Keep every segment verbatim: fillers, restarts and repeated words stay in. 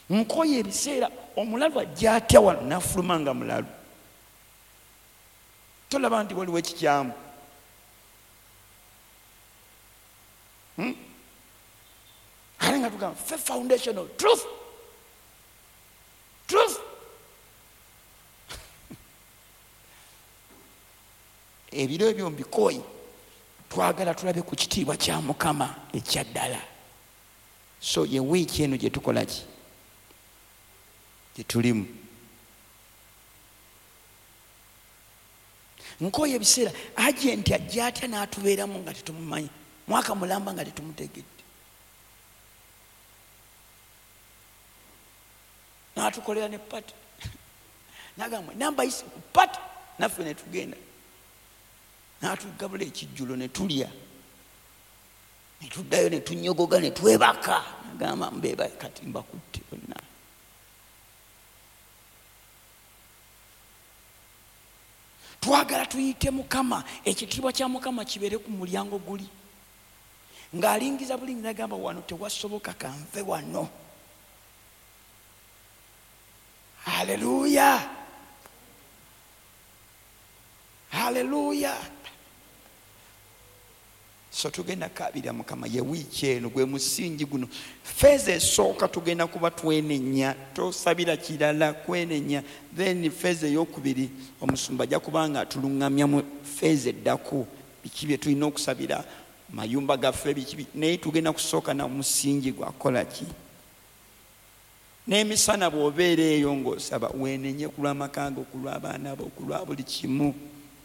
Nkoye ebiseera omulalu ajja atya wano n'afuluma nga mulalu. Tolaba nti waliwo ekikyamu. Hmm? Ate nga tugamba fe foundational truth. Truth. Ebiro ebyo mbikoyi twagala tulabe ku kitiibwa kya Mukama ekya ddala. So ye wiiki eno gye tukola ki? Gye tulimu. Nkoye ebiseera agenti ajja atya n'atubeeramu nga tetumumanyi. Mwaka mulamba nga tetumutegedde. N'atukolera ne pati. Nagamba namba isi ku pati naffe ne tugenda. N'atugabula ekijjulo ne tulya. Ne tuddayo ne tunyogoga ne twebaka. Nagamba mbeeba kati mbakutte bonna. Twagala tuyite Mukama, ekitiibwa kya Mukama kibeere ku mulyango guli. Ng'alingiza bulingi n'agamba wano tewasoboka kanve wano. Haleluya. Haleluya. So tugenda kabira Mukama ye wiiki eno gwe musingi guno. Feeza esooka tugenda kuba twenenya, tosabira kirala kwenenya. Then feeza ey'okubiri omusumba ajja kubanga atuluŋŋamya mu feeza eddako biki bye tulina okusabira mayumba gaffe biki, naye tugenda kusooka na musingi gwakola ki. N'emisana bw'obeera eyo ng'osaba weenenye ku lw'amaka go, ku lw'abaana bo, ku lwa buli kimu.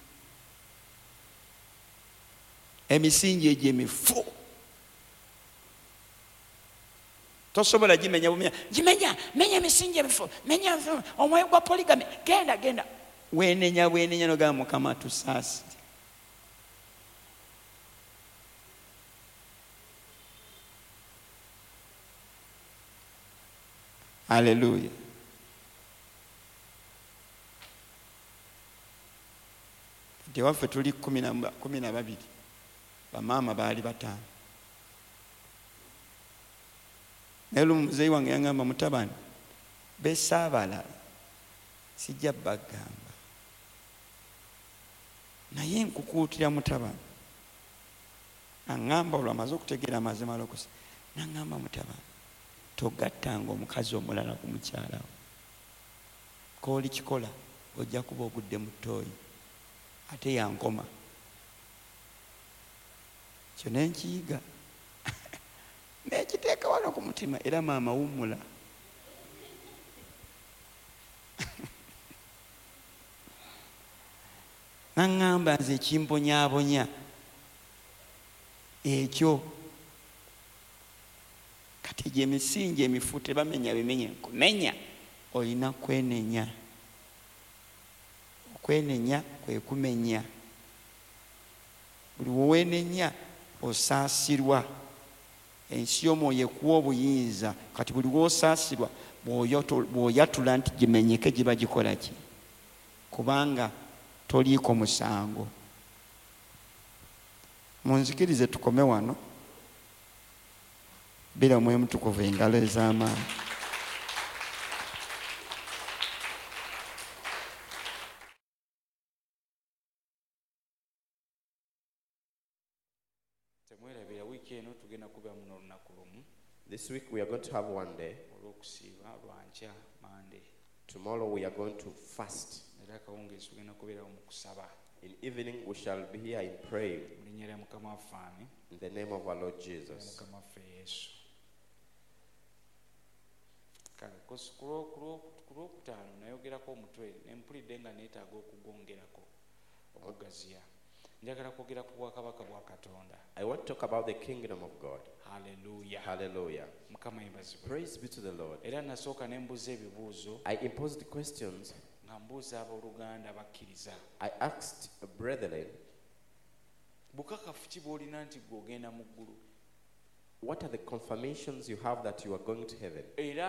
Emisingi egyo emifu tosobola gimenya bumenya. Gimenya menya emisingi emifu, menya omwoyo gwa poligami, genda genda weenenya weenenya n'ogamba Mukama tusaasire. Haleluya. Tewaffe tuli kumi na babiri. Bamaama baali bataano. Naye muzeeyi wange yangamba mutabani besaabalala sijja bagamba. Naye nkukuutira mutabani. Aŋŋamba olwo amaze okutegeera amazima lokusa. N'aŋŋamba mutabani togattanga omukazi omulala ku mukyala wo. Kooli kikola ojja kuba ogudde mu ttooyi. Ate yankoma. Kyo nenkiyiga. Nekiteeka wano ku mutima era maama wummula. Naŋŋamba nze ekimbonyaabonya ekyo kati gye misingi emifu tebamenya bimenya nkumenya. Olina kwenenya. Okwenenya kwe kumenya. Buli weenenya osaasirwa. Ensi y'omwoyo ekuwa obuyinza. Kati buli w'osaasirwa bw'oyatula nti gimenyeke giba gikola ki? Kubanga toliiko musango. Munzikirize tukome wano. Bila Omwoyo Mutukuvu engalo ez'amaanyi. This week we are going to have one day. Tomorrow we are going to fast. In evening we shall be here in prayer. In the name of our Lord Jesus. I want to talk about the kingdom of God. Hallelujah. Hallelujah. Praise be to the Lord. I imposed questions. I asked brethren, what are the confirmations you have that you are going to heaven?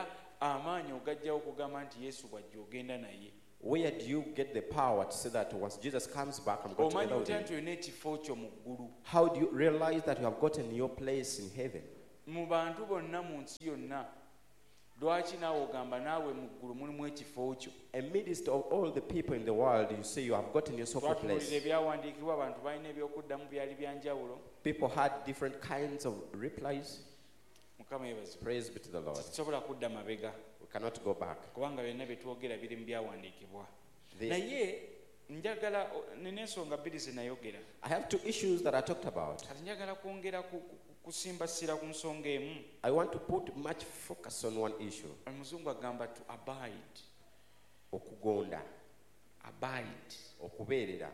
Where do you get the power to say that once Jesus comes back, I'm going to heaven with him? How do you realize that you have gotten your place in heaven? lwaki naawe ogamba naawe mu ggulu mulimu ekifo kyo? Amidst of all the people in the world, you say you have gotten yourself a twatunuulira place. ebyawandiikibwa abantu balina ebyokuddamu byali byanjawulo. People had different kinds of replies. Mukama yeebazibwe. Praise be to the Lord. Tusobola kudda mabega We cannot go back. kubanga byonna bye twogera biri mu byawandiikibwa. The- Naye njagala nina ensonga bbiri ze nayogera. I have two issues that I talked about. Kati njagala kwongera ku- ku- kusimbasira ku nsonga emu. I want to put much focus on one issue. Omuzungu agamba to abide. Okugonda, Abide. okubeerera.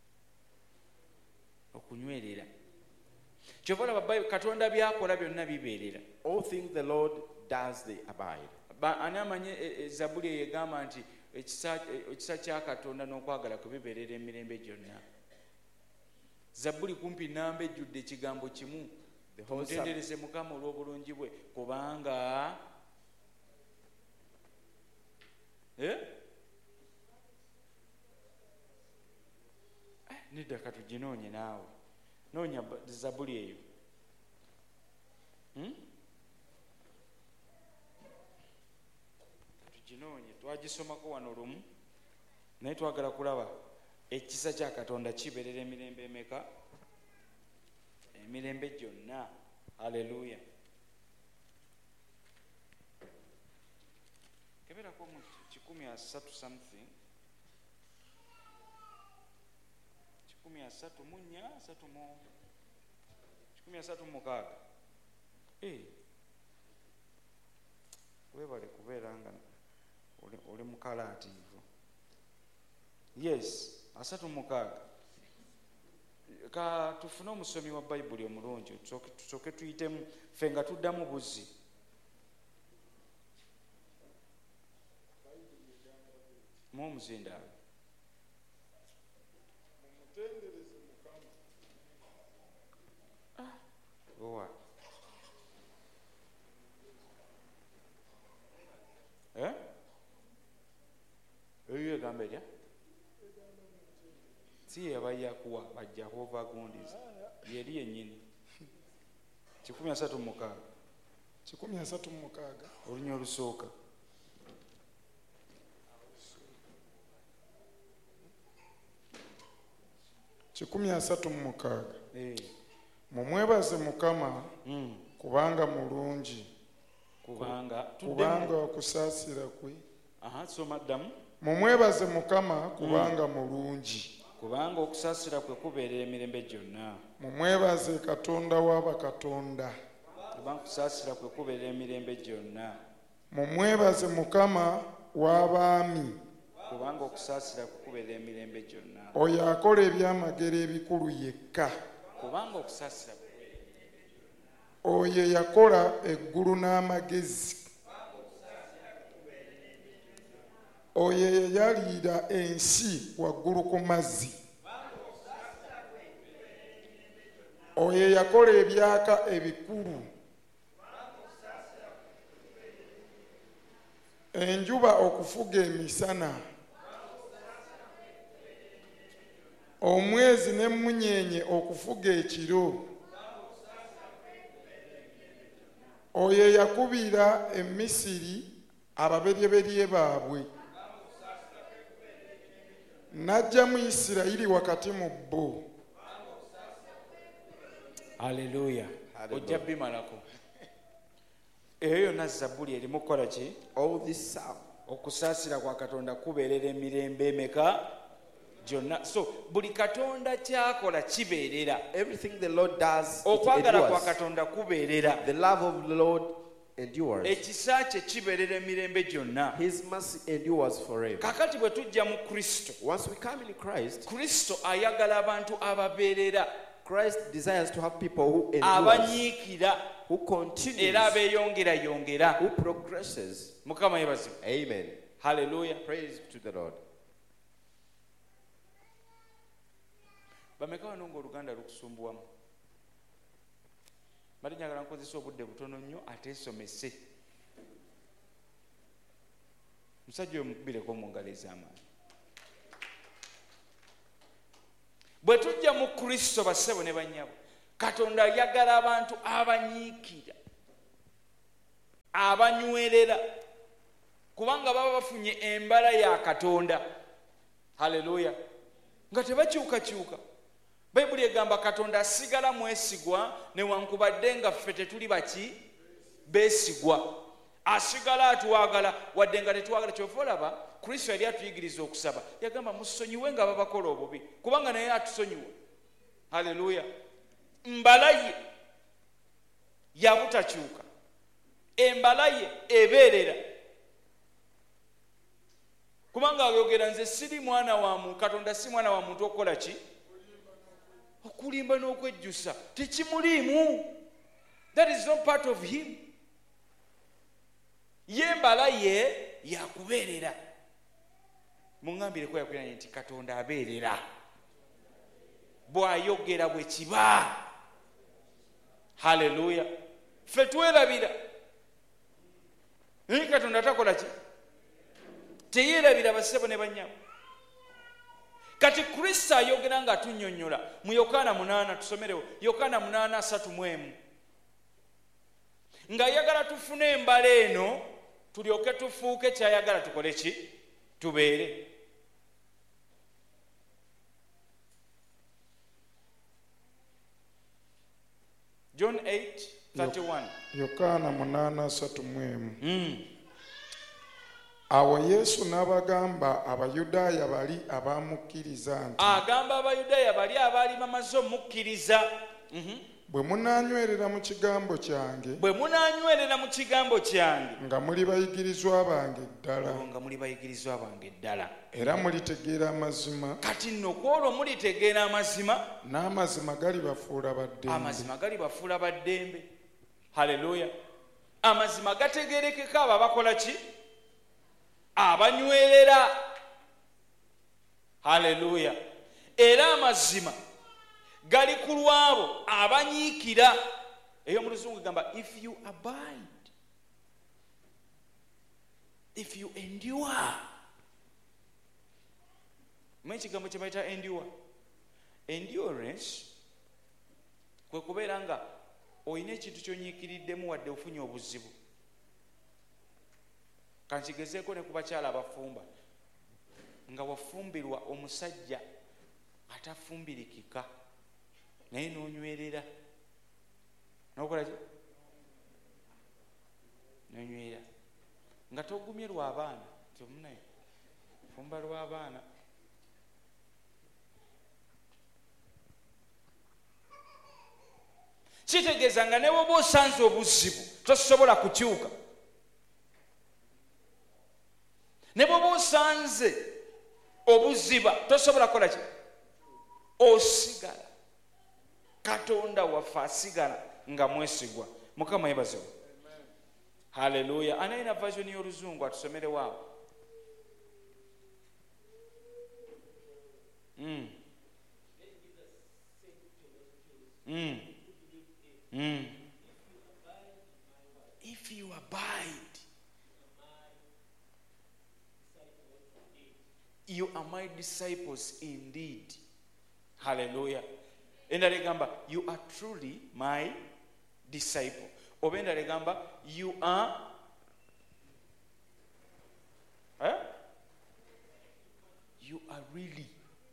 Okunywerera. Kyova olaba Bayibuli Katonda byakola byonna bibeerera. All things the Lord does, they abide. Ba- ani amanyi e- e- Zabbuli eyo egamba nti ekisa e- ekisa kya Katonda n'okwagala kwe bibeerera emirembe gyonna. Zabbuli kumpi nnamba ejjudde ekigambo kimu. The whole Psalm, Mutendereze Mukama olw'obulungi bwe kubanga eh? Eh, nedda katuginoonye naawe noonya ba- Zabbuli eyo. Hmm? Katuginoonye twagisomako wano lumu naye twagala kulaba ekisa kya Katonda kibeerera emirembe emeka? Emirembe gyonna. Haleluya. Keberako mu kikumi asatu something. Kikumi asatu mu nnya asatu mu kikumi asatu mu mukaaga. Eh. Webale kubeera nga oli, oli mukalaatiivu. Yes, asatu mu mukaaga. Ka tufune omusomi wa Bayibuli omulungi tusooke tuyitemu ffe nga tuddamu buzzi. Mu omuzindaalo. Ah, owa. Eh? Eyo egamba erya? Si yabayakuwa bajja kuva gundiza yeri yennyini. kikumi asatu mu mukaaga kikumi asatu mu mukaaga olunya olusooka. kikumi asatu mu mukaaga Eh, mumwebaze Mukama mm, kubanga mulungi, kubanga kubanga tuddemu. okusaasira kwe. Aha, soma ddamu. Mumwebaze Mukama kubanga mulungi, Kubanga okusaasira kwe kubeerera emirembe gyonna. mumwebaze Katonda w'abakatonda. Kubanga okusaasira kwe kubeerera emirembe gyonna. Mumwebaze Mukama w'abaami, Kubanga okusaasira kwe kubeerera emirembe gyonna. oyo akola ebyamagero ebikulu yekka. Kubanga okusaasira kwe Oyo yakola eggulu n'amagezi. Oyo yayalira ensi waggulu ku mazzi. Oyo yakola ebyaka ebikulu. Enjuba okufuga emisana. Omwezi n'emmunyeenye okufuga ekiro. Oyo yakubira e Misiri ababeryeberye baabwe. N'ajja mu Isirayiri wakati mu bo. Haleluya. Hallelujah. Ojja bimalako. Eyo yonna Zabbuli erimu kukola ki? All this psalm, Okusaasira kwa Katonda kubeerera emirembe emeka gyonna. So buli Katonda kyakola kibeerera. everything the Lord does, it Okwagala kwa endures. Katonda kubeerera. The love of the Lord endures. Ekisa kye kibeerera emirembe gyonna. His mercy endures forever. Kakati bwe tujja mu Kristo, Once we come in Christ, Kristo ayagala abantu ababeerera, Christ desires to have people who endure, abanyiikira who continues, era abeeyongerayongera. who progresses. Mukama yeebazibwe. Amen. Haleluya. Praise to the Lord. Bameka wano ng'Oluganda lukusumbuwamu? Bali njagala nkozesa obudde butono nnyo ateesomese. Musajja oyo mukubireko mu ngalo ez'amaanyi. Bwe tujja mu Kristo bassebo ne bannyabo, Katonda ayagala abantu abanyiikira. abanywerera kubanga baba bafunye embala ya Katonda. Haleluya. Nga tebakyukakyuka. Bayibuli egamba Katonda asigala mwesigwa newankubadde nga ffe tetuli baki beesigwa. Asigala atwagala wadde nga tetwagala. Kyova olaba Kristo yali atuyigiriza okusaba, yagamba musonyiwe nga babakola obubi kubanga naye atusonyiwa. Haleluya. Mbala ye yabutakyuka, embala ye ebeerera kubanga ayogera nze siri mwana wa muntu, Katonda si mwana wa muntu okukola ki? Okulimba n'okwejjusa. Tekimuliimu. That is not part of him. Ye mbala ye yakubeerera. Mungambire ko yakwiranye nti Katonda abeerera. Bw'ayogera bwe kiba. Haleluya. Ffe twerabira. Naye Katonda takola ki? Teyerabira basebo ne bannyabo. Kati Kristo ayogera nga tunnyonnyola mu Yokaana munaana, tusomerewo Yokaana munaana asatu mu emu. Nga ayagala tufune embala eno tulyoke tufuuke kyayagala tukole ki? Tubeere. John eight thirty-one. Yokaana munaana asatu mu emu. Mm. Awo Yesu n'abagamba Abayudaaya bali abaamukkiriza nti, agamba Abayudaaya bali abaali bamaze omukkiriza, bwe munaanywerera mu kigambo kyange, bwe munaanywerera mu kigambo kyange, nga muli bayigirizwa bange ddala, nga muli bayigirizwa bange ddala, era mulitegeera amazima, kati nno kwolwo mulitegeera amazima, n'amazima galibafuula baddembe. amazima galibafuula baddembe. Haleluya. Amazima gategeerekeka abo abakola ki? Abanywerera. Haleluya. Era amazima gali ku lwabo abanyiikira. Eyo mu Luzungu gamba if you abide, if you endure. Mwe kigambo kye bayita endure. Endurance kwe kubeera nga oyina ekintu kyonyiikiriddemu wadde ofunye obuzibu. Kankigezeeko ne ku bakyala abafumba, nga wafumbirwa omusajja atafumbirikika naye n'onywerera, n'okola ki? N'onywera nga togumye lw'abaana, tomunaye fumba lw'abaana. Kitegeeza nga ne bw'oba osanze obuzibu tosobola kukyuka. Ne bw'oba osanze obuziba tosobola kukola ki? Osigala. Katonda waffe asigala nga mwesigwa. Mukama yebazewo. Haleluya. Anayina version y'Oluzungu atusomerewo awo. Mm. Mm. Mm. If you abide, you are my disciples indeed. Hallelujah. Endala egamba you are truly my disciple. Oba endala egamba you are eh? You are really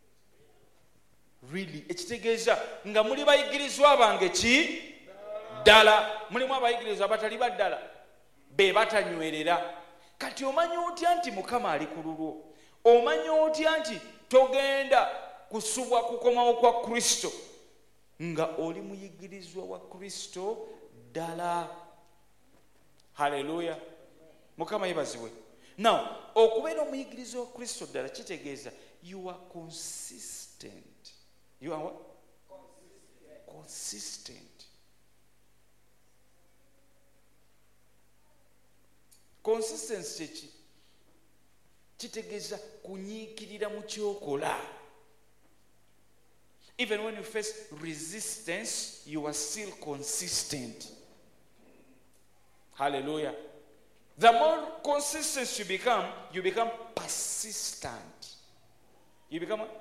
really ekitegeeza nga muli bayigirizwa bange ki ddala. Mulimu abayigirizwa abatali baddala be batanywerera. Kati omanya otya nti Mukama ali ku lulwo? Omanya otya nti togenda kusubwa kukomawo kwa Kristo nga oli muyigirizwa wa Kristo ddala? Haleluya. Mukama yebazibwe. Now okubeera omuyigirizwa wa Kristo ddala kitegeeza you are consistent. You are what? Consistent. Consistent. Consistency ki? Kitegeeza kunyiikirira mu kyokola. Even when you face resistance, you are still consistent. Hallelujah. The more consistent you become, you become persistent. You become what?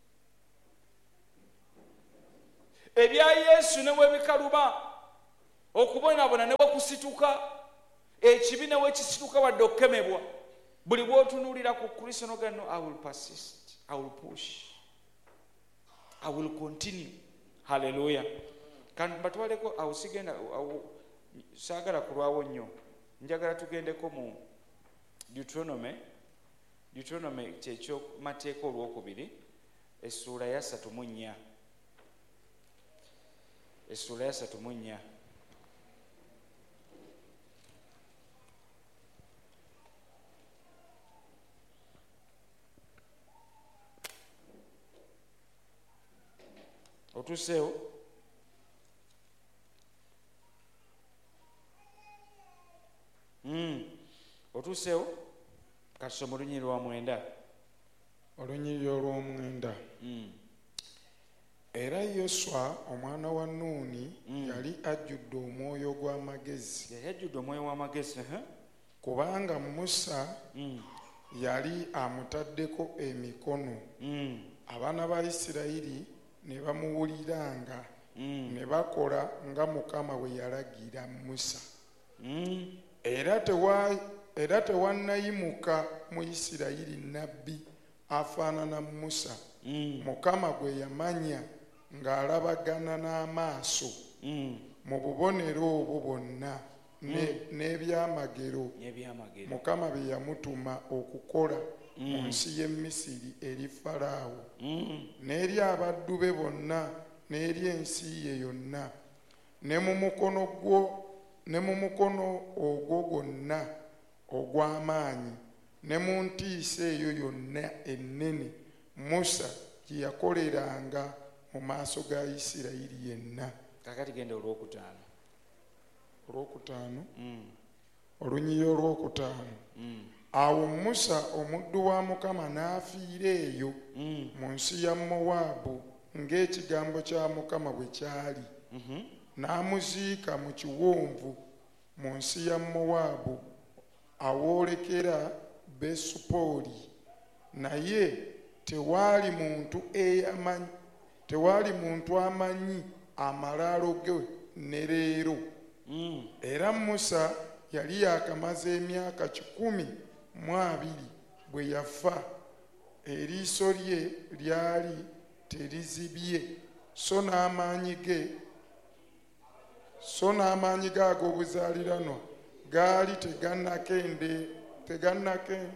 Ebya Yesu ne bwe bikaluba okubonaabona ne bwekusituka ekibi ne wekisituka wadde okukemebwa buli bw'otunuulira ku Kristo n'ogamba I will persist, I will push, I will continue. Hallelujah. Kandi batwaleko awo sigenda awo saagala kulwawo nnyo, njagala tugendeko mu Deuteronomy Deuteronomy kyekyo mateeka olwokubiri essuula ya ssatu mu nnya essuula ya ssatu mu nnya otuseewo mm. otuseewo kasoma olunyiri lwa mwenda olunyiri olw'omwenda mm. era Yoswa omwana wa Nuuni mm. yali ajjudde omwoyo gw'amagezi yali ajjudde omwoyo w'amagezi uh-huh. kubanga Musa mm. yali amutaddeko emikono mm. abaana ba Isirayiri ne bamuwuliranga mm. ne bakola nga Mukama bwe yalagira Musa mm. era tewa era tewannayimuka mu Isirayiri nabbi afaanana Musa mm. Mukama gwe yamanya ng'alabagana n'amaaso mm. mu bubonero obwo bwonna n'ebyamagero mm. Mukama bye yamutuma okukola mm. mu nsi y'e Misiri eri Falaawo mm. n'eri abaddu be bonna n'eri ensi ye yonna ne mu mukono gwo ne mu mukono ogwo gwonna ogw'amaanyi ne mu ntiisa eyo yonna ennene Musa gye yakoleranga mu maaso ga Isirayiri yenna. Kakati genda olwokutaano olwokutaano mm. olunyiri olwokutaano mm. awo Musa omuddu wa Mukama n'afiira eyo mm. mu nsi ya Mowaabu ng'ekigambo kya Mukama bwe kyali mm-hmm. n'amuziika mu kiwonvu mu nsi ya Mowaabu awoolekera Besupooli naye tewaali muntu eyamanyi tewaali muntu amanyi amalaalo ge ne leero mm. era Musa yali yakamaze emyaka kikumi mu abiri bwe yafa eriiso lye lyali terizibye so n'amaanyi ge so n'amaanyi ge ag'obuzaaliranwa gaali tegannakende tegannakende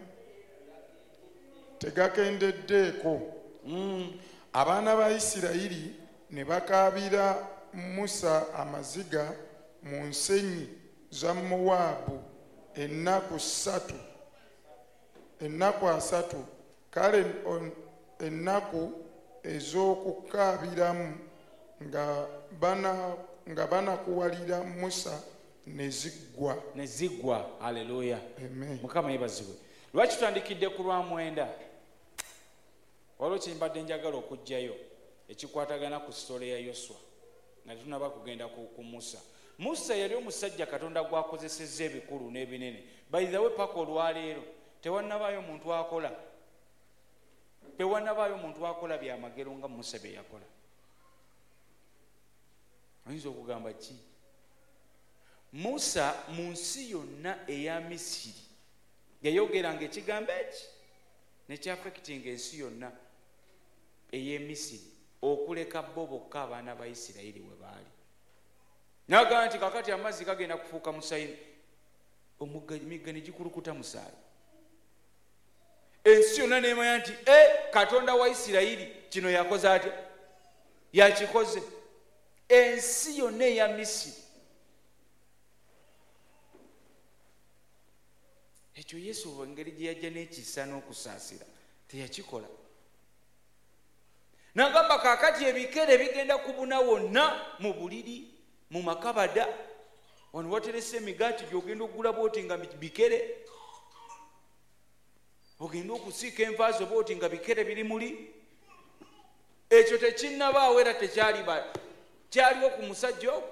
tegakendeddeeko mm. abaana ba Isirayiri ne bakaabira Musa amaziga mu nsenyi za Mowaabu ennaku ssatu ennaku asatu kale ennaku ez'okukaabiramu nga bana nga banakuwalira Musa ne ziggwa ne ziggwa. Haleluya. Amen. Mukama yebazibwe. Lwaki tutandikidde ku lwa mwenda? Waliwo kyembadde njagala okujjayo ekikwatagana ku sitole ya Yoswa nga tunaba kugenda ku, ku Musa. Musa yali omusajja Katonda gwakozesezza ebikulu n'ebinene. By the way, paka olwaleero tewannabaayo muntu akola tewannabaayo muntu akola byamagero nga Musa bye yakola. Oyinza okugamba ki? Musa mu nsi yonna eya Misiri yayogeranga ekigambo eki nekyaffekitinga ensi yonna ey'e Misiri okuleka bo bokka abaana ba Isirayiri we baali. N'agamba nti kakati amazzi gagenda kufuuka musayini, emigga ne gikulukuta musaayi. Ensi yonna neemanya nti e Katonda wa Isirayiri kino yakoze atya? Yakikoze. Ensi yonna eya Misiri. Ekyo Yesu engeri gye yajja n'ekisa n'okusaasira teyakikola. N'agamba kaakati ebikere bigenda kubuna wonna mu buliri mu makabada wano waterese emigaati gy'ogenda okugula booti nga bikere, ogenda okusiika enva zo booti nga bikere biri muli. Ekyo tekinnabaawo era tekyali kyaliwo ku musajja ogwo.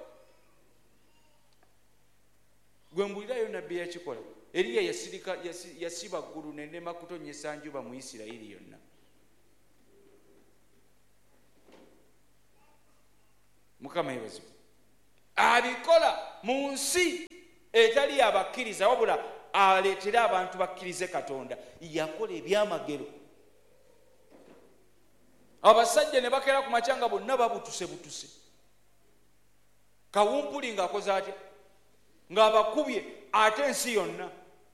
Gwe mbulirayo nabbi yakikola. Eriya yasirika yasiba ggulu n'enema kutonyesa njuba mu Isirayiri yonna. Mukama yebazibwe. Abikola mu nsi etali abakkiriza wabula aleetere abantu bakkirize Katonda, yakola ebyamagero. Abasajja ne bakera ku makyanga bonna babutuse butuse. Kawumpuli ng'akoze atya ng'abakubye ate ensi yonna.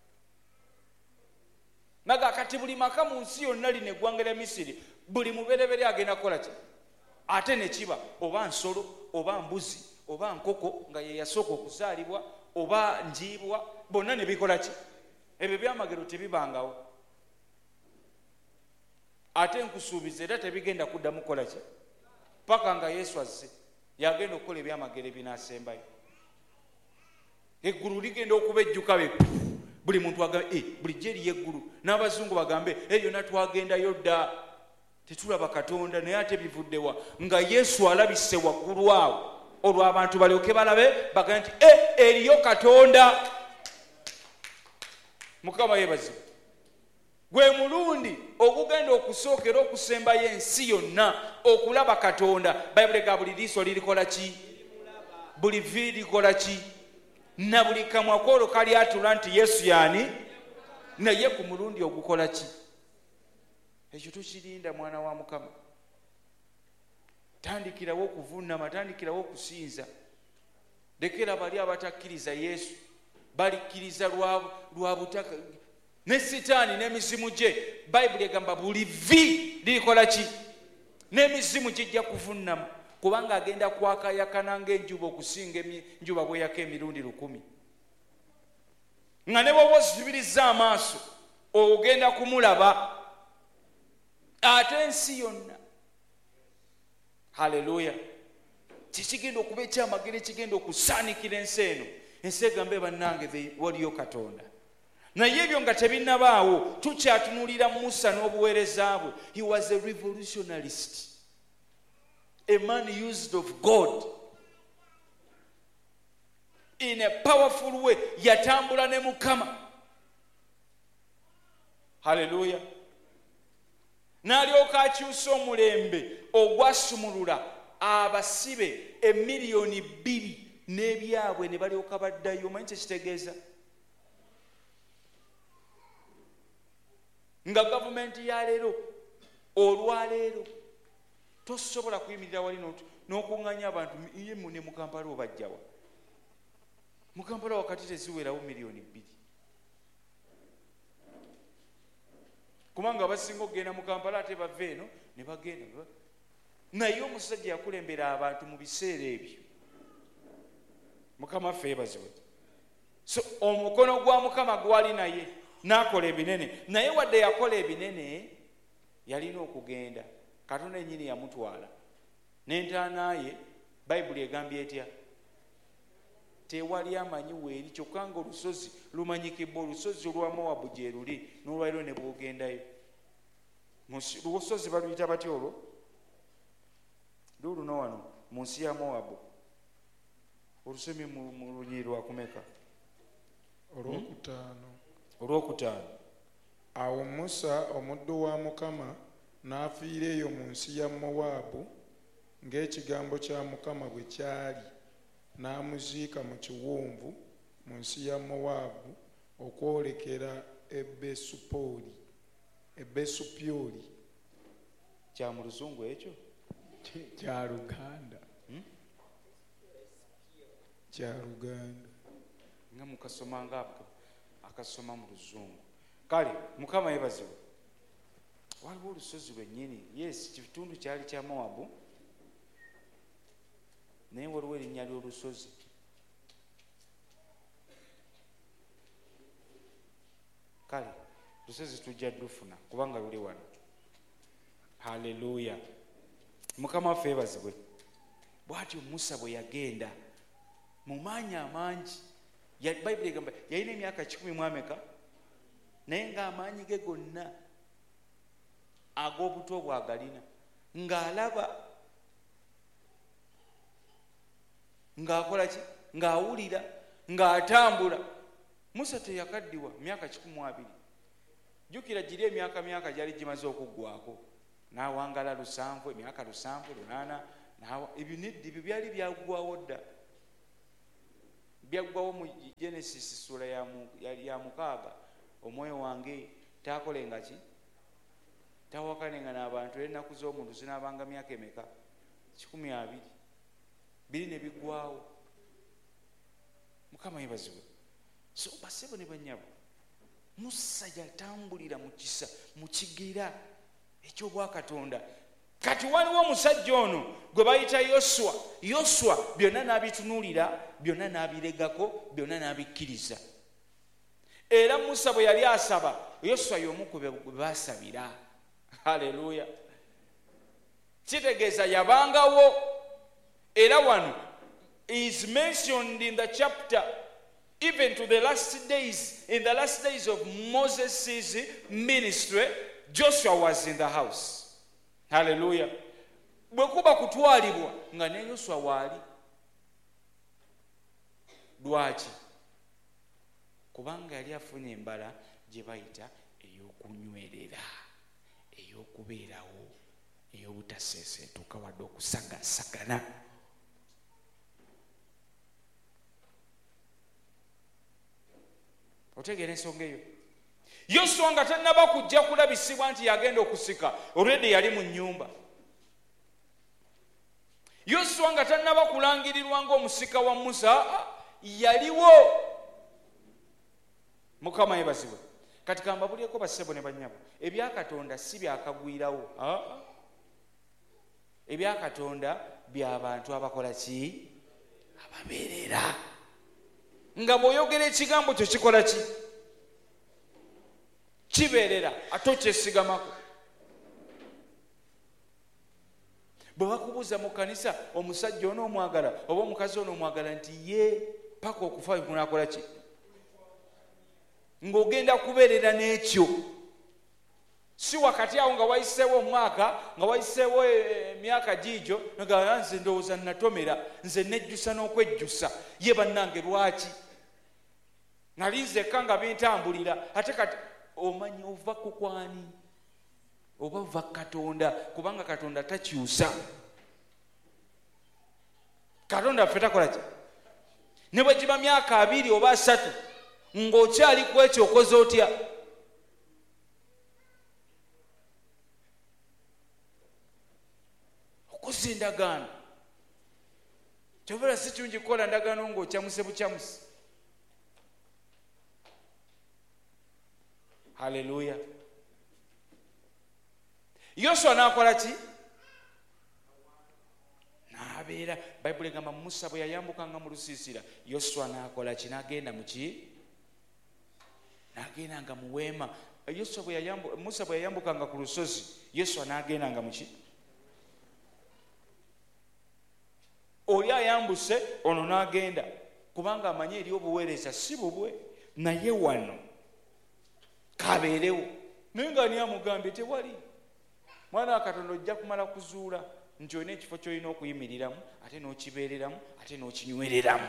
Naga kati buli maka mu nsi yonna lino eggwanga lya Misiri buli muberebere agenda kukola ki? Ate ne kiba oba nsolo oba mbuzi oba nkoko nga ye yasooka okuzaalibwa oba njiibwa, bonna ne bikola ki? Ebyo byamagero tebibangawo. Ate nkusuubiza era tebigenda kuddamu kukola ki? Paka nga Yesu azze yagenda okukola ebyamagero ebinaasembayo. Eggulu ligenda okubejjuka be buli muntu agambe eh bulijjo eriyo eggulu, n'abazungu bagambe eh yonna twagendayo dda tetulaba Katonda, naye ate bivuddewa nga Yesu alabise waggulu awo, olwo abantu balyoke balabe bagambe nti eh eriyo Katonda. Mukama yeebazibwe. Gwe mulundi okugenda okusookera okusembayo ensi yonna okulaba Katonda. Bayibuli ga buli liiso lirikola ki? Buli vvi likola ki? Na buli kamwa koolo kali atula nti Yesu yaani, naye ku mulundi ogukola ki? Ekyo tukirinda mwana wa Mukama. Tandikirawo okuvuunama, tandikirawo okusinza. Lekera bali abatakkiriza Yesu balikkiriza lwa butaka ne Sitaani n'emizimu gye. Bayibuli egamba buli vvi lirikola ki? N'emizimu gijja kuvuunama, kubanga agenda kwakayakana ng'enjuba okusinga enjuba bweyaka emirundi lukumi. Nga ne bw'oba ozibiriza amaaso ogenda kumulaba ate ensi yonna. Haleluya. Kikigenda okuba ekyamagero ekigenda okusaanikira ensi eno. Ensi egambe bannange waliyo Katonda. Naye ebyo nga tebinnabaawo, tukyatunulira Musa n'obuweereza bwe. He was a revolutionarist. A man used of God in a powerful way. Yatambula ne Mukama. Haleluya. N'alyoka akyusa omulembe ogwasumulula abasibe emiliyoni bbiri n'ebyabwe ne balyoka baddayo. Omanyi kye kitegeeza? Nga gavumenti ya leero olwaleero tosobola kuyimirira wali n'okuŋŋanya abantu ye ne mu Kampala obajjawa. Mu Kampala wakati teziwerawo miliyoni bbiri. Kubanga abasinga okugenda mu Kampala ate bava eno ne bagenda. Naye omusajja yakulembera abantu mu biseera ebyo. Mukama ffe yeebazibwe. So omukono gwa Mukama gwali naye n'akola ebinene. Naye wadde yakola ebinene yalina okugenda. Katonda ennyini yamutwala n'entaana ye. Bayibuli egambye etya? Tewali amanyi weeri kyokka nga olusozi lumanyikibwa. Olusozi olwa Mowabu gye luli, n'olwaliro ne bw'ogendayo. Olusozi baluyita batya olwo? Luluno wano mu nsi ya Mowabu. Olusomye mu lunyiri lwakumeka? Olwokutaano. Olwokutaano. Awo Musa omuddu wa Mukama n'afiira eyo mu nsi ya Mowaabu ng'ekigambo kya Mukama bwe kyali, n'amuziika mu kiwonvu mu nsi ya Mowaabu okwolekera e Besupoli. E Besupyoli. Kya mu Luzungu ekyo? Kya Luganda. Kya Luganda. Nga mukasoma nga akasoma mu Luzungu. Kale Mukama yeebazibwe. Waliwo olusozi lwennyini. Yes, kitundu kyali kya Mowabu. Naye waliwo erinnya ly'olusozi. Kale lusozi tujja dufuna kubanga luli wano. Haleluya. Mukama waffe yeebazibwe. Bw'atyo Musa bwe yagenda mu maanyi amangi. Bayibuli egamba yalina emyaka kikumi mu ameka, naye ng'amaanyi ge gonna ag'obuto bwagalina, ng'alaba, ng'akola ki? Ng'awulira, ng'atambula. Musa teyakaddiwa myaka kikumi mu abiri. Jjukira giri emyaka myaka gyali gimaze okuggwako. N'awangala lusanvu, emyaka lusanvu, lunaana, ebyo nedda, ebyo byali byaggwawo dda. byaggwawo mu Genesis sura ya, mu, ya, ya mukaaga. Omwoyo wange taakolenga ki? Tawakanenga n'abantu ennaku z'omuntu zinaabanga myaka emeka? kikumi abiri. Biri ne biggwawo. Mukama yebazibwe. So basebo ne banyabo, Musa yatambulira mu kisa mu kigera eky'obwakatonda. Kati waliwo omusajja ono gwe bayita Yoswa. Yoswa byonna n'abitunuulira, byonna n'abiregako, byonna n'abikkiriza. Era Musa bwe yali asaba, Yoswa y'omu ku be baasabira. Haleluya. Kitegeeza yabangawo. Era wano is mentioned in the chapter even to the last days. In the last days of Moses' ministry, Joshua was in the house. Hallelujah. Bwe kuba kutwalibwa nga ne Yoswa waali. Lwaki? Kubanga yali afunye embala gye bayita ey'okunywerera, ey'okubeerawo, ey'obutaseeseetuka wadde okusagasagana. Otegeera ensonga eyo? Yoswa nga tannaba kujja kulabisibwa nti yagenda okusika, already yali mu nnyumba. Yoswa nga tannaba kulangirirwa ng'omusika wa Musa, yaliwo. Mukama yebazibwe. Kati kambabulyeko bassebo ne bannyabo, ebyakatonda si byakagwirawo. Ebyakatonda by'abantu abakola ki? Ababeerera. Nga bw'oyogera ekigambo kyo kikola ki? Kibeerera, ate okyesigamako. Bwe bakubuuza mu kanisa omusajja onoomwagala oba omukazi onoomwagala nti ye paka okufa kunaakola ki? Ng'ogenda kubeerera n'ekyo. Si wakati awo nga wayiseewo omwaka, nga wayiseewo emyaka giigyo, nga nze ndowooza natomera, nze nejjusa n'okwejjusa. Ye bannange lwaki? Nali nzekka nga bintambulira, ate kati omanyi ova ku kwani? Oba ova Katonda, kubanga Katonda takyusa. Katonda ffe takola ki? Ne bwe giba myaka abiri oba asatu, ng'okyali ku ekyo okoze otya? Okoze endagaano. Kyobera si kirungi kukola ndagaano ng'okyamuse bukyamuse. Haleluya. Yoswa n'akola ki? N'abeera. Bayibuli egamba Musa bwe yayambukanga mu lusiisira, Yoswa n'akola ki? N'agenda mu ki? N'agendanga mu weema. Yoswa bwe yayambu, Musa bwe yayambukanga ku lusozi, Yoswa n'agendanga mu ki? Oli ayambuse, ono n'agenda. Kubanga amanyi eri obuweereza si bubwe, naye wano kabeerewo. Naye nga ani amugambye tewali. Mwana wa Katonda ojja kumala kuzuula nti olina ekifo ky'olina okuyimiriramu, ate n'okibeereramu, ate n'okinywereramu.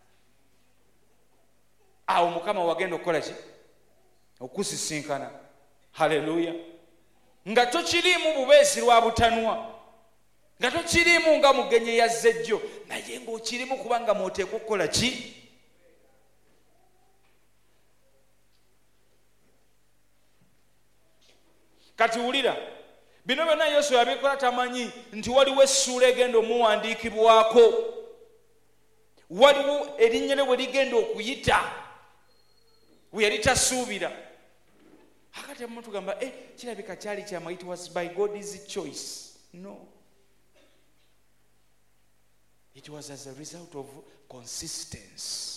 Awo Mukama wagenda okukola ki? Okusisinkana. Haleluya. Nga tokiriimu bubeezi lwa butanwa, nga tokiriimu nga mugenyi yazze ejjo, naye ng'okirimu kubanga mw'oteekwa okukola ki? Kati wulira, bino byonna Yoswa yabikola tamanyi nti waliwo essuula egenda omuwandiikibwako, waliwo erinnya lye bwe ligenda okuyita, we yali tasuubira. Akati abamu tugamba eh, kirabika kyali kyama, it was by God's choice. No. It was as a result of consistency.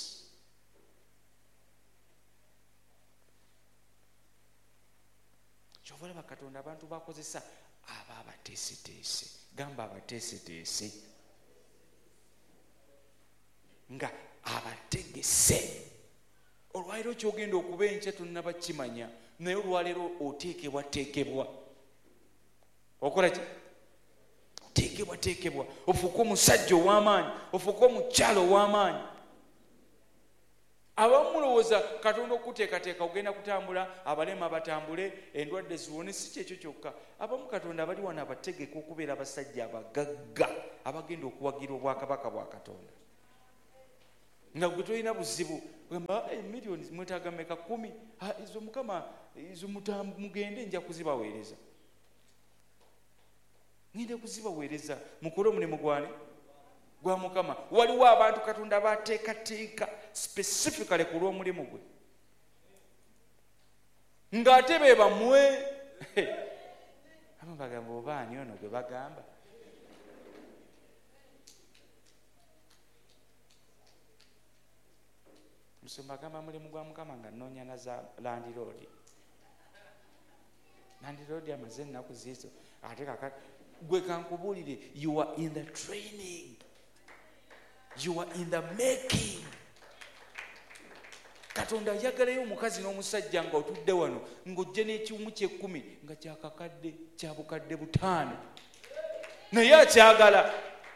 Kyova olaba Katonda abantu bakozesa aba abateeseteese. Gamba abateeseteese. Nga abategese. Olwaleero kyogenda okuba enkya tonnaba kimanya, naye olwaleero oteekebwa teekebwa. Okola ki? Oteekebwa teekebwa. Ofuuka omusajja ow'amaanyi, ofuuka omukyalo ow'amaanyi. Abamu mulowooza Katonda okuteekateeka ogenda kutambula, abalema batambule, endwadde ziwone. Si kyekyo kyokka. Abamu Katonda abali wano abategeka okubeera abasajja abagagga abagenda okuwagira obwakabaka bwa Katonda. nga gwe tolina buzibu gamba emiliyoni mwetaaga meka kumi izo mukama izo mugende nja kuzibaweereza ngende kuzibaweereza mukole omulimu gwani gwa mukama. Waliwo abantu Katonda bateekateeka specifically ku lw'omulimu gwe ng'ate be bamwe abo bagamba obaani ono gwe bagamba Musumba agamba mulimu gwa mukama nga nnoonya na za landiroodi landiroodi amaze ennaku ziizo ate kakati gwe kankubuulire you are in the training, you are in the making. Katonda yagalayo omukazi n'omusajja nga otudde wano ng'ojje n'ekiwumu ky'ekkumi nga kyakakadde kya bukadde butaano naye akyagala.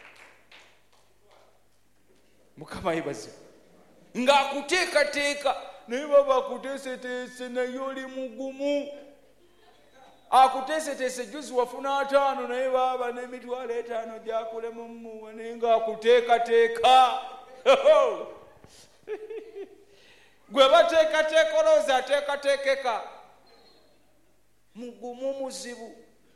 Mukama yebaze ng'akuteekateeka naye baba akuteeseteese naye oli mugumu. Akuteeseteese juzi wafuna ataano naye baba n'emitwalo etaano gyakulemu mmuwa naye ng'akuteekateeka gwe bateekateeka olowooza ateekateekeka mugumu muzibu.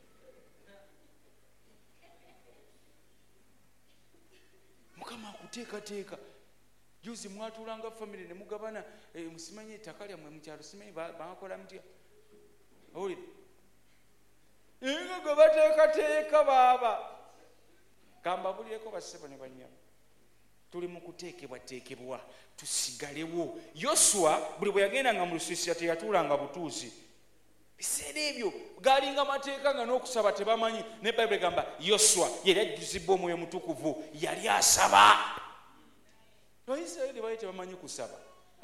Mukama akuteekateeka. Juzi mwatulanga family ne mugabana eh, musimanyi ettaka lyammwe mu kyalo simanyi bakola mutya oli ingo gwe bateekateeka baaba kambabulireko bassebo ne banyama tuli mu kuteekebwateekebwa tusigalewo. Yoswa buli bwe yagendanga mu lusiisira teyatuulanga butuuzi. Biseera ebyo galinga mateeka nga n'okusaba tebamanyi ne Bayibuli egamba Yoswa yali ajjuzibwa Omwoyo Mutukuvu yali asaba. Abayisirayiri baali tebamanyi kusaba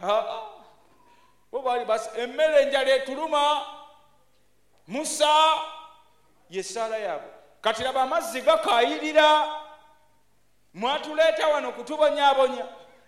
bo baali basi emmere enjala etuluma Musa yesaala yaabwe kati laba amazzi gakaayirira mwatuleeta wano kutubonyaabonya.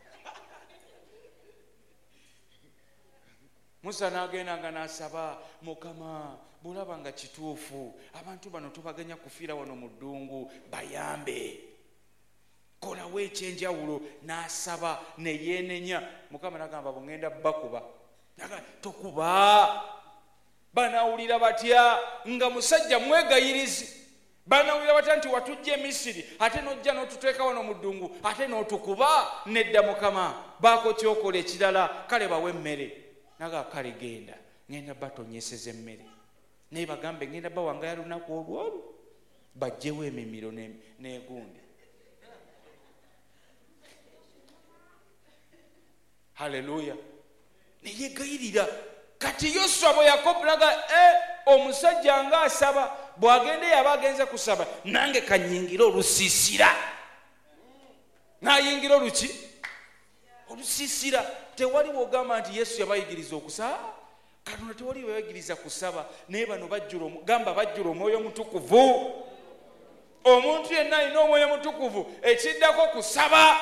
Musa n'agenda nga n'asaba Mukama bulaba nga kituufu abantu bano tubaganya kufiira wano mu ddungu bayambe kolawo ekyenjawulo. N'asaba ne yeenenya. Mukama n'agamba bwengenda bakuba tokuba. Banawulira batya nga musajja mwegayirizi. Banawulira batya nti watujja e Misiri ate n'ojja n'otuteeka wano mu ddungu ate n'otukuba. Nedda Mukama baako kyokola ekirala kale bawe emmere. Naga kale genda ngenda batonyeseza emmere naye bagambe ngenda bawangaya lunaku olwolu bajjewo emimiro n'egundi. Haleluya. Neyegayirira. Kati Yoswa bwe yakopulaga e omusajja nga asaba bw'agende yaba agenze kusaba nange kanyingira olusiisira. Nayingira oluki? Olusiisira. Tewali wogamba nti Yesu yabayigiriza okusaba. Katonda tewali yabayigiriza kusaba naye bano bajjula gamba bajjula Omwoyo Mutukuvu. Omuntu yenna alina Omwoyo Mutukuvu ekiddako kusaba.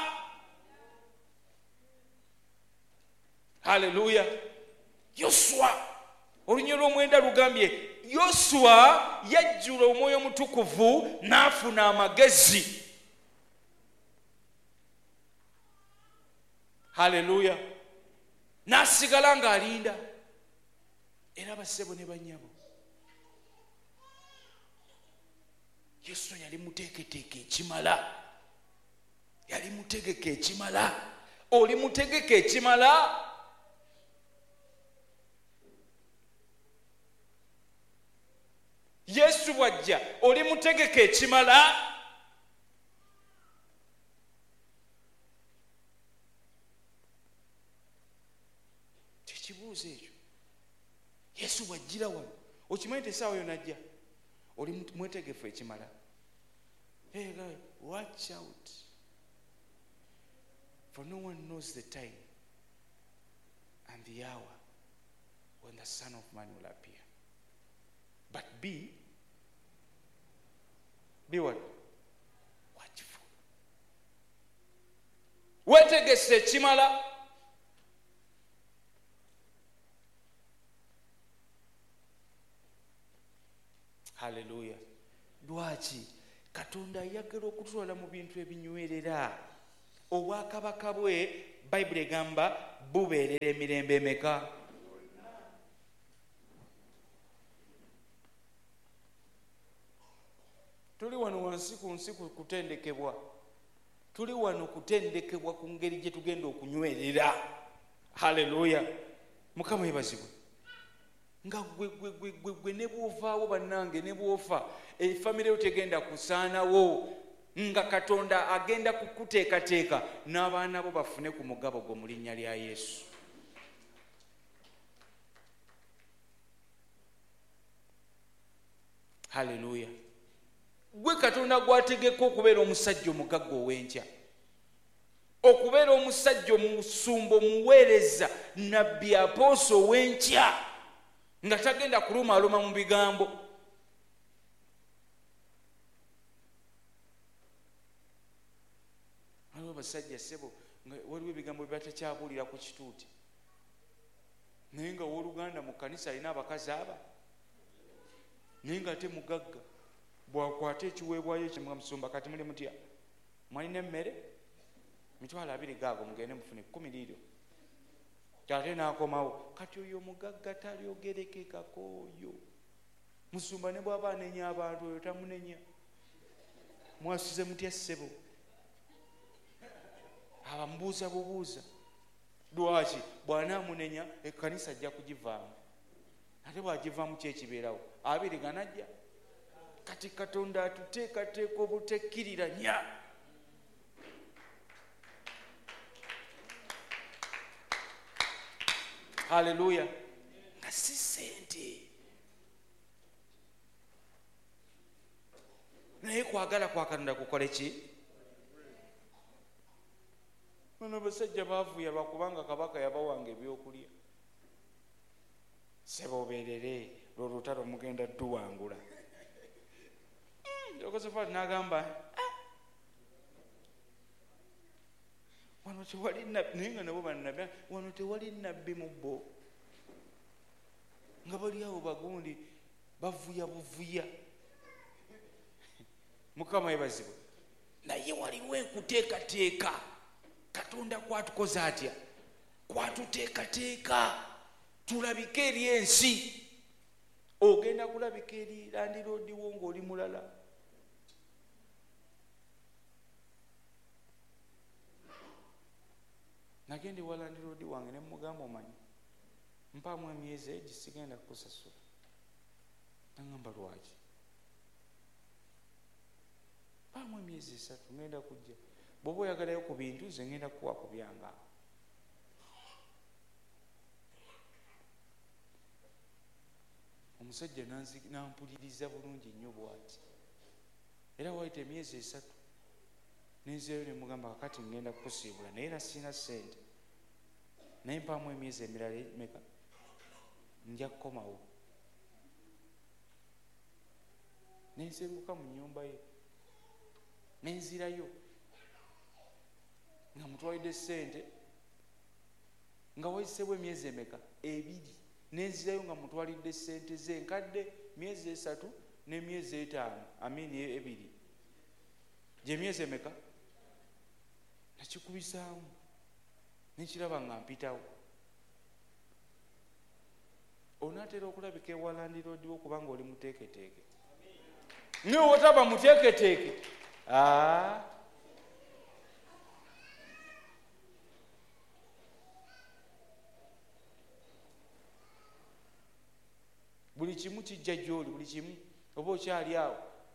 Haleluya. Yoswa olunyiro lw'omwenda lugambye Yoswa yajjula Omwoyo Mutukuvu n'afuna amagezi. Haleluya. N'asigala ng'alinda. Era bassebo ne bannyabo Yoswa yali muteeketeeke ekimala. Yali mutegeke ekimala. Oli mutegeke ekimala. Yesu bwajja oli mutegeke ekimala. Tekibuuzo ekyo. Yesu bwajjira wano okimanyi nti essaawa yonna ajja oli mwetegefu ekimala. Hey guys, watch out, for no one knows the time and the hour when the Son of Man will appear. But be be what? Watchful. Wetegese ekimala. Haleluya. Lwaki Katonda ayagala okutwala mu bintu ebinywerera. Obwakabaka bwe bayibuli egamba bubeerera emirembe emeka? Tuli wano wansi ku nsi kutendekebwa, tuli wano kutendekebwa ku ngeri gye tugenda okunywerera. Haleluya, Mukama yebazibwe. Nga gwe gwe gwe gwe gwe ne bwovaawo bannange, ne bwofa efamire yo tegenda kusaanawo, nga Katonda agenda kukuteekateeka n'abaana bo bafune ku mugabo gwo mu linnya lya Yesu. Haleluya. Gwe Katonda gwategeka okubeera omusajja omugagga ow'enkya, okubeera omusajja omusumba omuweereza nabbi apooso ow'enkya, nga tagenda kulumaaluma mu bigambo. Waliwo basajja ssebo nga waliwo ebigambo bye batakyabuulira ku kituuti, naye nga owooluganda mu kkanisa alina abakazi aba, naye nga ate mugagga. Bwakwata ekiweebwayo ekyo musumba, kati muli mutya? Mwalina emmere? Mitwalo abiri gaago mugende mufune kkumi liiro. Ate n'akomawo. Kati oyo mugagga talyogerekekako oyo. Musumba ne bw'aba anenya abantu oyo tamunenya. Mwasuze mutya ssebo? Abamubuuza bubuuza. Lwaki? Bw'anaamunenya ekkanisa ajja kugivaamu. Ate bw'agivaamu ki ekibeerawo? Abiri ganajja. Kati Katonda atuteekateeka obutekkiririranya. Haleluya. Nga si ssente, naye kwagala kwa Katonda kukole ki? Bano basajja baavuya bakubanga kabaka yabawanga ebyokulya. Sebo obeerere lw'olutalo mugenda tuwangula. Yokosafati n'agamba wano tewali nabbi, naye nga nabo bannabbi, wano tewali nabbi mu bo, nga bali awo bagundi bavuya buvuya. Mukama yebazibwe. Naye waliwo enkuteekateeka. Katonda kwatukoza atya? Kwatuteekateeka tulabike eri ensi. Ogenda kulabika eri landiroodiwo ng'oli mulala. Nagende wa landiroodi wange ne mugamba omanyi mpaamu emyezi egi sigenda kukusasula. Nangamba lwaki? Mpaamu emyezi esatu ngenda kujja. Bw'oba oyagalayo ku bintu nze ngenda kukuwa ku byange. Omusajja nampuliriza bulungi nnyo bw'ati. Era wayita emyezi esatu nenzeeyo ne mugamba kakati ngenda kukusiibula, naye era sina ssente. Naye mpaamu emyezi emirala emeka nja kukomawo. Nensenguka mu nnyumba ye nenzirayo nga mutwalidde ssente, nga wayiseewo emyezi emeka? Ebiri. Nenzirayo nga mutwalidde ssente ze nkadde myezi esatu n'emyezi etaano, amini ebiri. Gye myezi emeka? Nakikubisaamu nekiraba nga mpitawo. Onaatera okulabika ewa landiroodiwo kubanga oli muteeketeeke. Naye wotaba muteeketeeke, aa buli kimu kijja gy'oli, buli kimu oba okyali awo.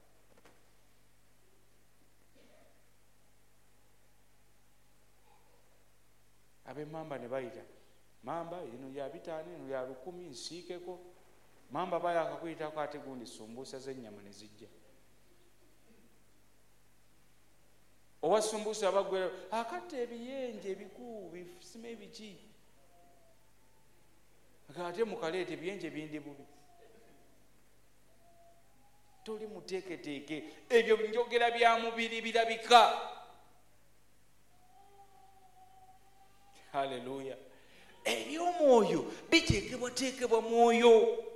Ab'emmamba ne bayita, mamba eno ya bitaano, eno ya lukumi, nsiikeko. Mamba bayakakuyitako ate gundi sumbuusa z'ennyama ne zijja. Owa sumbuusa abagwera akatta ebiyenje ebikuu bifusime ebiki. Ate mukaleeta ebiyenje bindi bubi. Toli muteeketeeke. Ebyo njogera bya mubiri birabika. Haleluya. Eby'omwoyo biteekebwateekebwa mwoyo.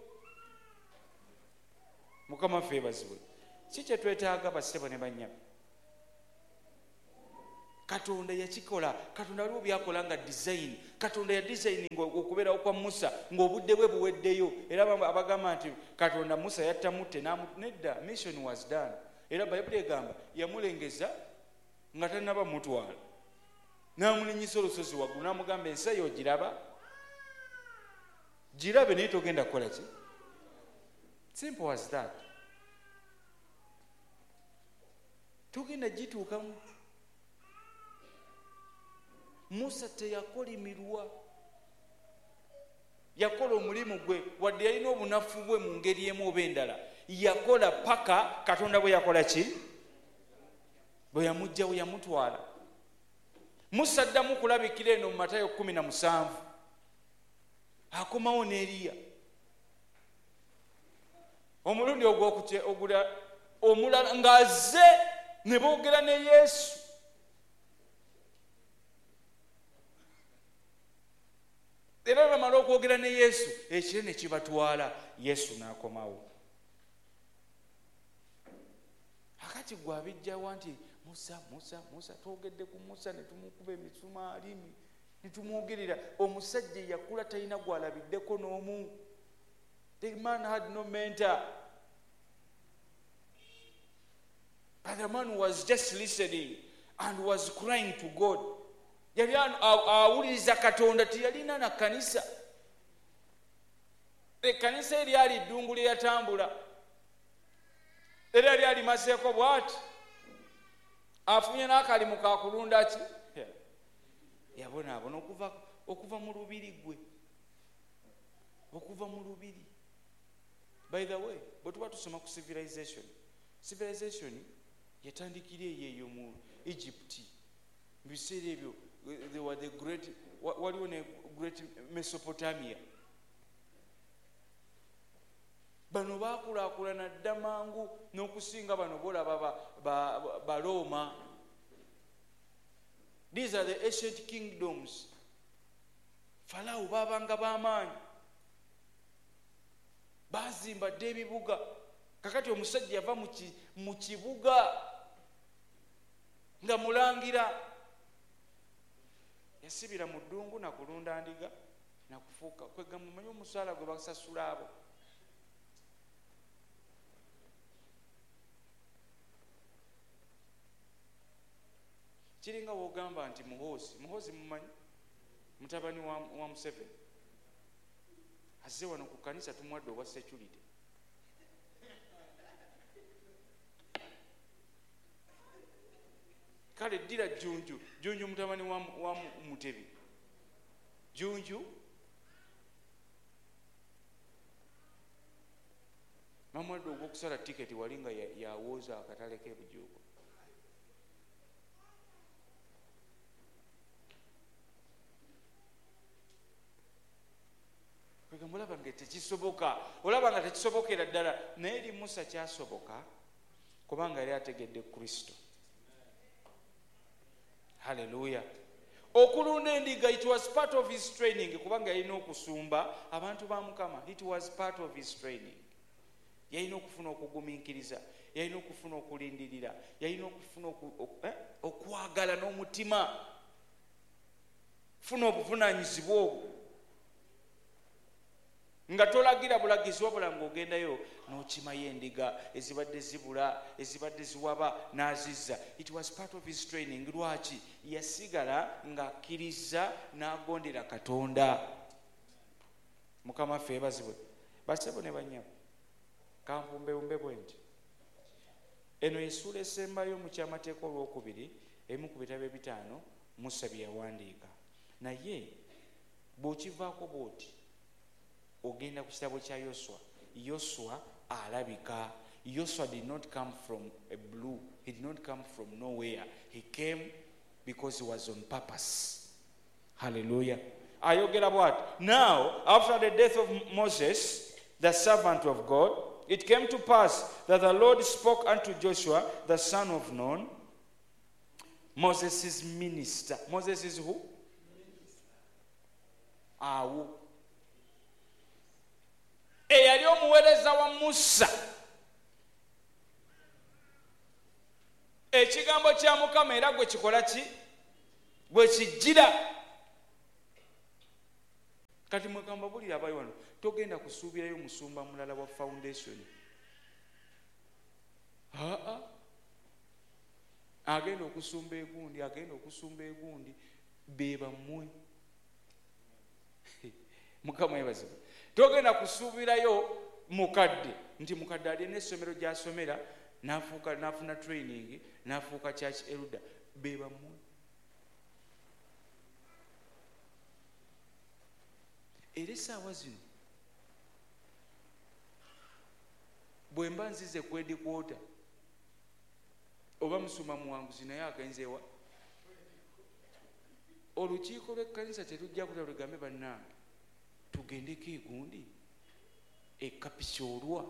Mukama ffe bazibwe. Si kye twetaaga bassebo ne bannyabo. Katonda yakikola. Katonda waliwo byakola nga design. Katonda ya designing okubeerawo kwa Musa ng'obudde bwe buweddeyo. Era abagamba nti Katonda Musa yattamutte nedda, mission was done. Era Bayibuli egamba yamulengeza nga tannaba mutwala. N'amulinyisa olusozi waggulu n'amugamba ensi eyo ogiraba? Girabe naye togenda kukola ki? Simple as that. Togenda gituukamu. Musa teyakolimirwa. Yakola omulimu gwe wadde yalina obunafu bwe mu ngeri emu oba endala. Yakola paka Katonda bwe yakola ki? Bwe yamugjawo yamutwala. Musa addamu kulabikira eno mu Matayo kumi na musanvu. Akomawo ne Eriya. Omulundi ogula omulala ng'azze ne boogera ne Yesu. Era bamala okwogera ne Yesu, ekire ne kibatwala, Yesu n'akomawo. Akati gwe abijjawo nti Musa, Musa, Musa, twogedde ku Musa ne tumukuba emisumaali ne tumwogerera. Omusajja yakula talina gw'alabiddeko n'omu. The man had no mentor. But the man was just listening and was crying to God. Yali awuliriza Katonda, tiyalina na kanisa. Ekkanisa eryali ddungu lye yatambula. Era lyali maseeko bw'ati. Afunye n'akalimu ka kulunda ki? Yabonaabona okuva okuva mu lubiri gwe. Okuva mu lubiri. By the way, bwe tuba tusoma ku civilization. Civilization yatandikira eyo mu Egypt. Mu biseera ebyo they were the great waliwo ne great Mesopotamia. Bano baakulaakulana dda mangu n'okusinga bano bolaba ba Roma. These are the ancient kingdoms. Farao baabanga b'amaanyi. Baazimba dda ebibuga. Kakati omusajja yava mu kibuga nga mulangira. Yasibira mu ddungu na kulunda ndiga na kufuuka kwega mumanyi omusaala gwe basasula abo. Kiringa wogamba nti Muhoozi, Muhoozi mumanyi mutabani wa, wa Museveni azze wano ku kanisa tumwadde obwa security. Kale ddira Junju, Junju mutabani wa, wa Mutebi. Junju mamwadde ogw'okusala tiketi wali nga yawooza ya akatale k'ebujuuko. Mulaba nga tekisoboka, olaba nga tekisobokera ddala, naye eri Musa kyasoboka kubanga yali ategedde Kristo. Hallelujah. Okulunda endiga, it was part of his training kubanga yalina okusumba abantu ba Mukama. It was part of his training. Yalina okufuna okugumiikiriza, yalina okufuna okulindirira, yalina okufuna okwagala n'omutima, funa obuvunaanyizibwa obwo. Nga tolagira bulagizi wabula ng'ogendayo n'okimayo endiga ezibadde zibula, ezibadde ziwaba n'azizza. It was part of his training. Lwaki? Yasigala ng'akkiriza n'agondera Katonda. Mukama ffe ebazibwe. Basebo ne bannyabo. Kampumbewumbe bwe nti. Eno essuula esembayo mu kyamateeka olwokubiri, emu ku bitabo ebitaano, Musa bye yawandiika. Naye bw'okivaako bw'oti ogenda ku kitabo kya Yoswa. Yoswa alabika. Yoswa did not come from a blue. He did not come from nowhere. He came because he was on purpose. Hallelujah. Ayogera bw'ati. Now, after the death of Moses, the servant of God, it came to pass that the Lord spoke unto Joshua, the son of Nun, Moses' minister. Moses is who? Awo. Eyali omuweereza wa Musa. Ekigambo kya Mukama era gwe kikola ki? bwe kijira. Kati mwegamba bulira abayi wano togenda kusuubirayo musumba mulala wa foundation. Aa agenda okusumba egundi agenda okusumba egundi beba mmwe. Mukama yebazibu. Togenda kusuubirayo mukadde nti mukadde ali n'essomero gy'asomera n'afuuka n'afuna training n'afuuka church elder beba mmwe. Era essaawa zino bwe mba nzize kwedikwota oba musuma muwanguzi naye agenzeewa olukiiko lw'ekkanisa terujja kuta lugambe bannange tugendeko egundi ekapisoolwa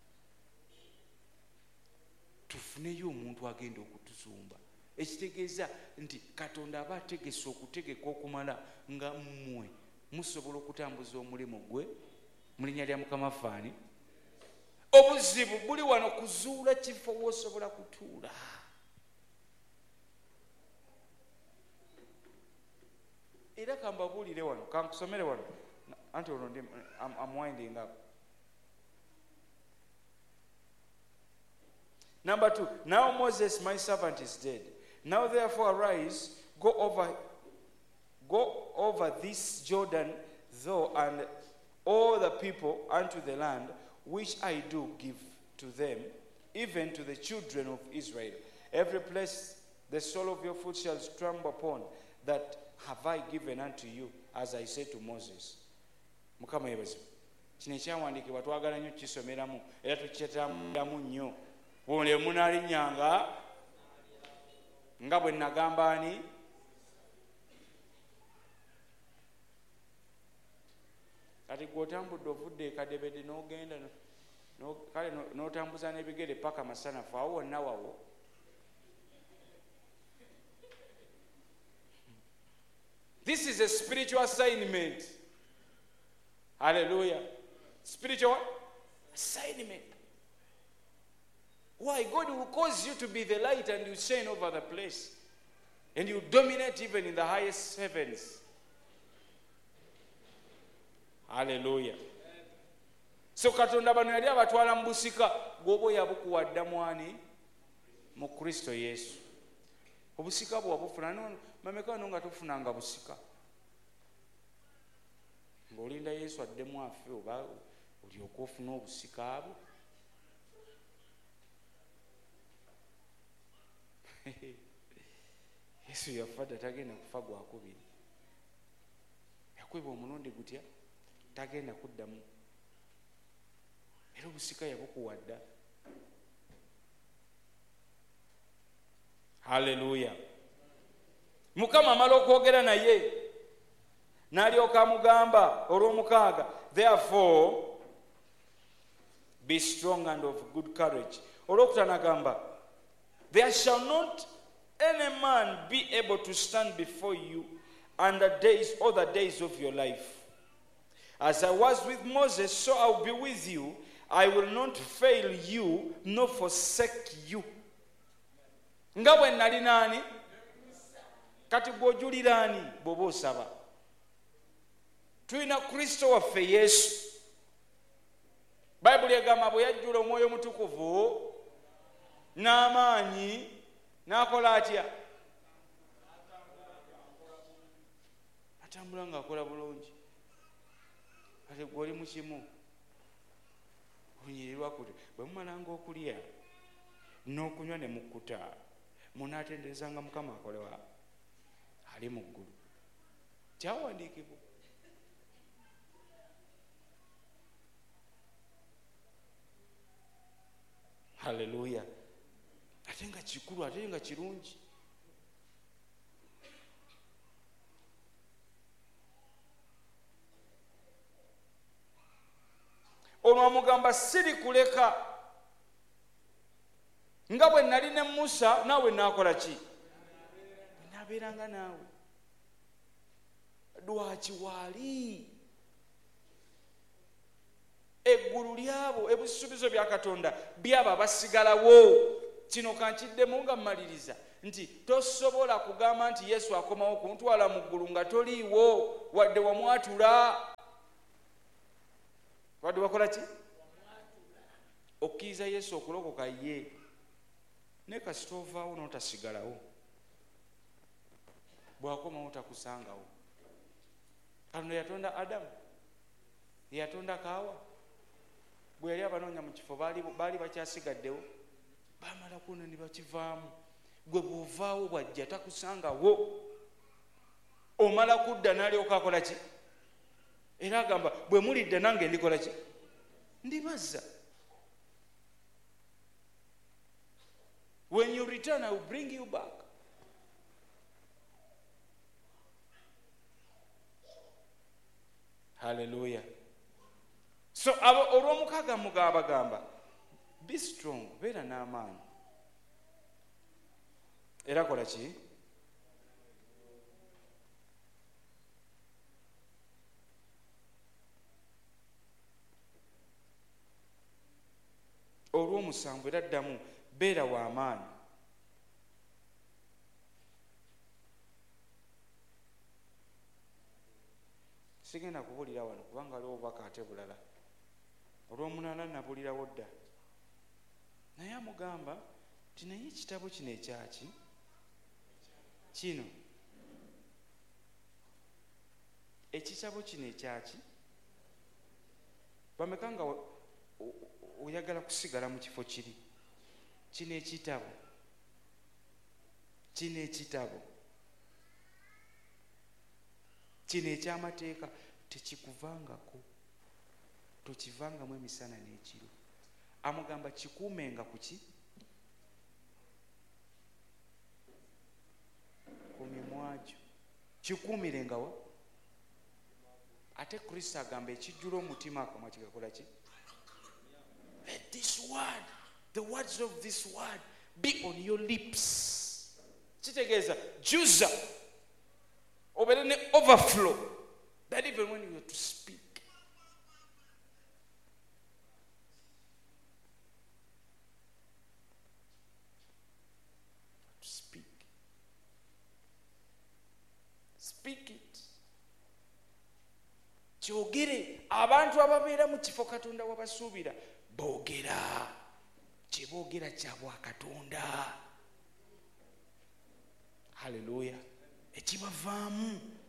tufuneyo omuntu agenda okutuzumba. Ekitegeeza nti Katonda aba ategese okutegeka okumala nga mmwe musobola okutambuza omulimu gwe mu linnya lya Mukama faani. Obuzibu buli wano kuzuula kifo w'osobola kutuula. Era kambabuulire wano kankusomere wano anti ono ndi I'm winding up. Number two, now Moses my servant is dead. Now therefore arise, go over Go over this Jordan, thou and all the people unto the land which I do give to them, even to the children of Israel. Every place the sole of your foot shall trample upon, that have I given unto you, as I said to Moses. Mukama yebazibu. Kino ekyawandiikibwa twagala nnyo kisomeramu era tukyetambulamu nnyo. Bw'ole munaalinnyanga nga bwe nagamba ani. Kati gw'otambudde ovudde ekadebede n'ogenda kale n'otambuza n'ebigere paka masanafu awo wonna wawo. This is a spiritual assignment. Hallelujah. Spiritual assignment. Why? God will cause you to be the light and you shine over the place. And you dominate even in the highest heavens. Hallelujah. So Katonda bano yali abatwala mu busika gwobo yabukuwa ddamu ani mu Kristo Yesu. Obusika bwo wabufuna no mameka no nga tufunanga busika. Ng'olinda Yesu addemu afe oba olyoka ofuna obusika abo. Yesu yafadda tagenda kufa gwakubiri. Yakweba omulundi gutya tagenda kuddamu. Era obusika yabukuwa dda. Hallelujah. Mukama amala okwogera naye n'alyoka amugamba olw'omukaaga, therefore be strong and of good courage. Olwokutaano agamba, there shall not any man be able to stand before you and the days all the days of your life. As I was with Moses, so I will be with you. I will not fail you nor forsake you. Nga bwe nali nani? Kati gw'ojulira ani bw'oba osaba? Tulina Kristo waffe Yesu. Bayibuli egamba bwe yajjula Omwoyo Mutukuvu n'amaanyi n'akola atya? Atambula ng'akola bulungi. Ate gw'oli mu kimu olunyirirwa kuti bwe mumalanga okulya n'okunywa ne mukkuta munaatenderezanga Mukama akolewa ali mu ggulu. Kyawandiikibwa. Hallelujah. Ate nga kikulu ate nga kirungi. Olwo amugamba siri kuleka nga bwe nali ne Musa naawe naakola ki? Naabeeranga naawe. Lwaki waali eggulu lyabo ebisuubizo bya Katonda byabo abasigalawo. Kino kankiddemu nga mmaliriza nti tosobola kugamba nti Yesu akomawo kuntwala mu ggulu nga toliiwo wadde wamwatula. Wadde wakola ki? Okkiriza Yesu okulokoka ye ne kasita ovaawo n'otasigalawo, bw'akomawo takusangawo. Katonda yatonda Adamu, yatonda Kaawa, bwe yali abanoonya mu kifo baali baali bakyasigaddewo, baamala kuno ne bakivaamu. Gwe bw'ovaawo bw'ajja takusangawo, omala kudda n'alyoka akola ki? Era agamba bwe mulidda nange ndikola ki? Ndibazza. When you return, I will bring you back. Hallelujah. So olw'omukaaga mugamba gamba, be strong, beera n'amaanyi. Era kola ki? Olw'omusanvu era ddamu beera w'amaanyi. Sigenda kubulira wano kubanga waliwo obubaka ate bulala. Olw'omunaana nabulirawo dda. Naye amugamba nti naye ekitabo kino ekyaki kino ekitabo kino ekyaki bameka nga oyagala kusigala mu kifo kiri. Kino ekitabo kino ekitabo kino eky'amateeka tekikuvangako, tokivangamu emisana n'ekiro. Amugamba kikuumenga ku ki? Ku mimwa gyo. Kikuumirenga wa? Ate Kristo agamba ekijjula omutima akamwa kigakola ki? Let this word, the words of this word be on your lips. Kitegeeza juza obeere ne overflow, that even when you are to speak, to speak speak it. Kyogere. Abantu ababeera mu kifo Katonda wabasuubira boogera, kye boogera kya bwa Katonda. Haleluya. Ekibavaamu